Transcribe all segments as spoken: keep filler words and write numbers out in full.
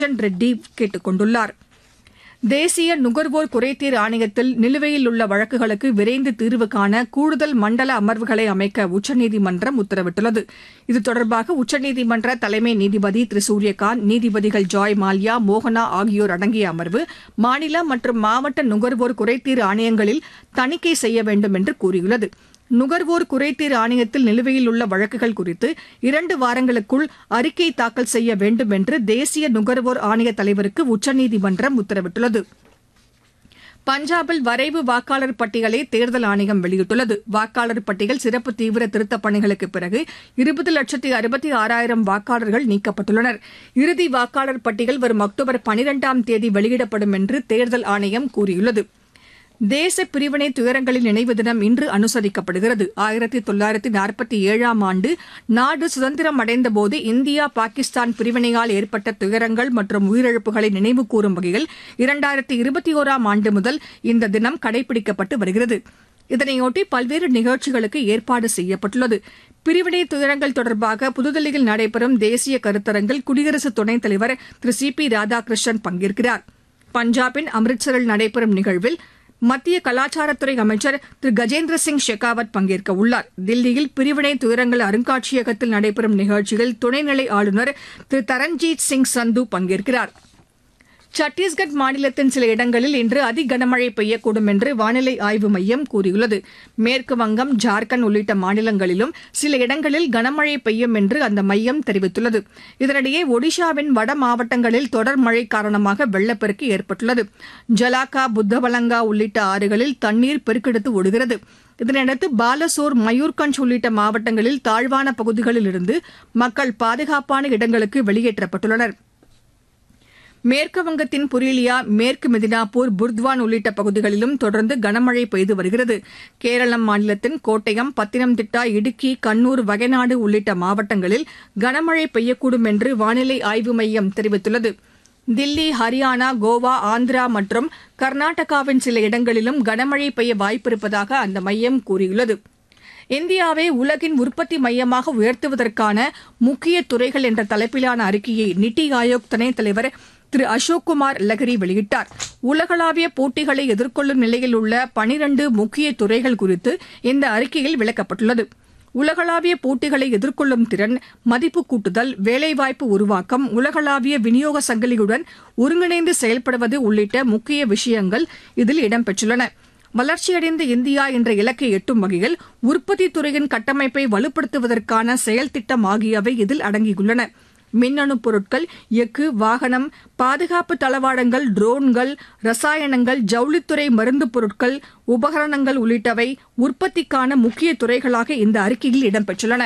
ரெட்டி கேட்டுக் கொண்டுள்ளார். தேசிய நுகர்வோர் குறைதீர் ஆணையத்தில் நிலுவையில் உள்ள வழக்குகளுக்கு விரைந்து தீர்வு காண கூடுதல் மண்டல அமர்வுகளை அமைக்க உச்சநீதிமன்றம் உத்தரவிட்டுள்ளது. இது தொடர்பாக உச்சநீதிமன்ற தலைமை நீதிபதி திரு சூரியகாந்த், நீதிபதிகள் ஜாய் மால்யா, மோகனா ஆகியோர் அடங்கிய அமர்வு மாநில மற்றும் மாவட்ட நுகர்வோர் குறைதீர் ஆணையங்களில் தணிக்கை செய்ய வேண்டும் என்று கூறியுள்ளது. நுகர்வோர் குறைதீர் ஆணையத்தில் நிலுவையில் உள்ள வழக்குகள் குறித்து இரண்டு வாரங்களுக்குள் அறிக்கை தாக்கல் செய்ய வேண்டும் என்று தேசிய நுகர்வோர் ஆணைய தலைவருக்கு உச்சநீதிமன்றம் உத்தரவிட்டுள்ளது. பஞ்சாபில் வரைவு வாக்காளர் பட்டியலை தேர்தல் ஆணையம் வெளியிட்டுள்ளது. வாக்காளர் பட்டியல் சிறப்பு தீவிர திருத்தப் பணிகளுக்கு பிறகு இருபது லட்சத்து அறுபத்தி ஆறாயிரம் வாக்காளர்கள் நீக்கப்பட்டுள்ளனர். இறுதி வாக்காளர் பட்டியல் வரும் அக்டோபர் பனிரெண்டாம் தேதி வெளியிடப்படும் என்று தேர்தல் ஆணையம் கூறியுள்ளது. தேச பிரிவினை துயரங்களின் நினைவு தினம் இன்று அனுசரிக்கப்படுகிறது. ஆயிரத்தி தொள்ளாயிரத்தி நாற்பத்தி ஏழாம் ஆண்டு நாடு சுதந்திரம் அடைந்தபோது இந்தியா பாகிஸ்தான் பிரிவினையால் ஏற்பட்ட துயரங்கள் மற்றும் உயிரிழப்புகளை நினைவு கூறும் வகையில் இரண்டாயிரத்தி இருபத்தி ஒராம் ஆண்டு முதல் இந்த தினம் கடைபிடிக்கப்பட்டு வருகிறது. இதனையொட்டி பல்வேறு நிகழ்ச்சிகளுக்கு ஏற்பாடு செய்யப்பட்டுள்ளது. பிரிவினை துயரங்கள் தொடர்பாக புதுதில்லியில் நடைபெறும் தேசிய கருத்தரங்கில் குடியரசு துணைத் தலைவர் திரு சி பி ராதாகிருஷ்ணன் பங்கேற்கிறார். பஞ்சாபின் அம்ரிட்சரில் நடைபெறும் நிகழ்வில் மத்திய கலாச்சாரத்துறை அமைச்சர் திரு கஜேந்திர சிங் ஷெகாவத் பங்கேற்க உள்ளார். தில்லியில் பிரிவினை துயரங்கள் அருங்காட்சியகத்தில் நடைபெறும் நிகழ்ச்சியில் துணைநிலை ஆளுநர் திரு தரண்ஜீத் சிங் சந்து பங்கேற்கிறார். சத்தீஸ்கட் மாநிலத்தின் சில இடங்களில் இன்று அதி கனமழை பெய்யக்கூடும் என்று வானிலை ஆய்வு மையம் கூறியுள்ளது. மேற்கு வங்கம், ஜார்க்கண்ட் உள்ளிட்ட மாநிலங்களிலும் சில இடங்களில் கனமழை பெய்யும் என்று அந்த மையம் தெரிவித்துள்ளது. இதனிடையே ஒடிஷாவின் வட மாவட்டங்களில் தொடர் மழை காரணமாக வெள்ளப்பெருக்கு ஏற்பட்டுள்ளது. ஜலாக்கா, புத்தபலங்கா உள்ளிட்ட ஆறுகளில் தண்ணீர் பெருக்கெடுத்து ஓடுகிறது. இதனையடுத்து பாலசோர், மயூர்கஞ்ச் உள்ளிட்ட மாவட்டங்களில் தாழ்வான பகுதிகளில் இருந்து மக்கள் பாதுகாப்பான இடங்களுக்கு வெளியேற்றப்பட்டுள்ளனர். மேற்கு வங்கத்தின் புரூலியா, மேற்கு மெதினாப்பூர், புர்த்வான் உள்ளிட்ட பகுதிகளிலும் தொடர்ந்து கனமழை பெய்து வருகிறது. கேரளம் மாநிலத்தின் கோட்டயம், பத்தினம்திட்டா, இடுக்கி, கண்ணூர், வயநாடு உள்ளிட்ட மாவட்டங்களில் கனமழை பெய்யக்கூடும் என்று வானிலை ஆய்வு மையம் தெரிவித்துள்ளது. தில்லி, ஹரியானா, கோவா, ஆந்திரா மற்றும் கர்நாடகாவின் சில இடங்களிலும் கனமழை பெய்ய வாய்ப்பிருப்பதாக அந்த மையம் கூறியுள்ளது. இந்தியாவை உலகின் உற்பத்தி மையமாக உயர்த்துவதற்கான முக்கிய துறைகள் என்ற தலைப்பிலான அறிக்கையை நித்தி ஆயோக் துணைத் தலைவர் திரு அசோக்குமார் லஹரி வெளியிட்டார். உலகளாவிய போட்டிகளை எதிர்கொள்ளும் நிலையில் உள்ள பனிரண்டு முக்கிய துறைகள் குறித்து இந்த அறிக்கையில் விளக்கப்பட்டுள்ளது. உலகளாவிய போட்டிகளை எதிர்கொள்ளும் திறன், மதிப்பு கூட்டுதல், வேலைவாய்ப்பு உருவாக்கம், உலகளாவிய விநியோக சங்கிலியுடன் ஒருங்கிணைந்து செயல்படுவது உள்ளிட்ட முக்கிய விஷயங்கள் இதில் இடம்பெற்றுள்ளன. வளர்ச்சியடைந்த இந்தியா என்ற இலக்கை எட்டும் வகையில் உற்பத்தி துறையின் கட்டமைப்பை வலுப்படுத்துவதற்கான செயல் திட்டம் ஆகியவை இதில் அடங்கியுள்ளன. மின்னணு பொருட்கள், எஃகு, வாகனம், பாதுகாப்பு தளவாடங்கள், ட்ரோன்கள், ரசாயனங்கள், ஜவுளித்துறை, மருந்துப் பொருட்கள், உபகரணங்கள் உள்ளிட்டவை உற்பத்திக்கான முக்கிய துறைகளாக இந்த அறிக்கையில் இடம்பெற்றுள்ளன.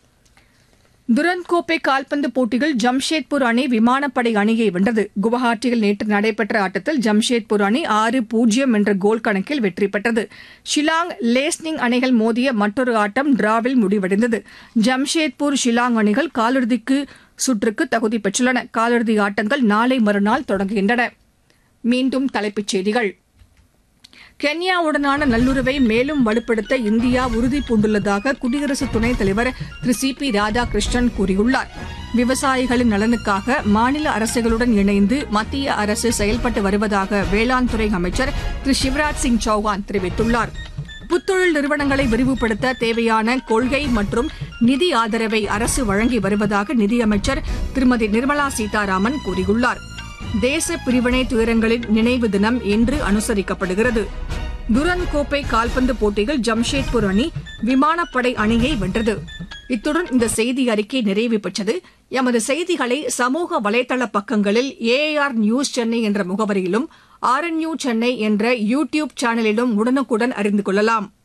துரந்த் கோப்பை கால்பந்து போட்டியில் ஜம்ஷேத்பூர் அணி விமானப்படை அணியை வென்றது. குவஹாத்தியில் நேற்று நடைபெற்ற ஆட்டத்தில் ஜம்ஷேத்பூர் அணி ஆறு பூஜ்ஜியம் என்ற கோல் கணக்கில் வெற்றி பெற்றது. ஷில்லாங், லேஸ்னிங் அணிகள் மோதிய மற்றொரு ஆட்டம் டிராவில் முடிவடைந்தது. ஜம்ஷேத்பூர், ஷில்லாங் அணிகள் காலிறுதிக்கு சுற்றுக்கு தகுதி பெற்றுள்ளன. காலிறுதி ஆட்டங்கள் நாளை மறுநாள் தொடங்குகின்றன. மீண்டும் தலைப்புச் செய்திகள். கென்யாவுடனான நல்லுறவை மேலும் வலுப்படுத்த இந்தியா உறுதி பூண்டுள்ளதாக குடியரசு துணைத் தலைவர் திரு சி பி ராதாகிருஷ்ணன் கூறியுள்ளார். விவசாயிகளின் நலனுக்காக மாநில அரசுகளுடன் இணைந்து மத்திய அரசு செயல்பட்டு வருவதாக வேளாண் துறை அமைச்சர் திரு சிவராஜ் சிங் சௌஹான் தெரிவித்துள்ளார். புத்தொழில் நிறுவனங்களை விரிவுபடுத்த தேவையான கொள்கை மற்றும் நிதி ஆதரவை அரசு வழங்கி வருவதாக நிதியமைச்சர் திருமதி நிர்மலா சீதாராமன் கூறியுள்ளார். தேச பிரிவினை துயரங்களின் நினைவு தினம் இன்று அனுசரிக்கப்படுகிறது. துரந்த் கோப்பை கால்பந்து போட்டியில் ஜம்ஷேத்பூர் அணி விமானப்படை அணியை வென்றது. இத்துடன் இந்த செய்தி அறிக்கை நிறைவு பெற்றது. எமது செய்திகளை சமூக வலைதள பக்கங்களில் ஏஆர் நியூஸ் சென்னை என்ற முகவரியிலும், ஆர்என்யூ சென்னை என்ற யூ டியூப் சேனலிலும் உடனுக்குடன் அறிந்து கொள்ளலாம்.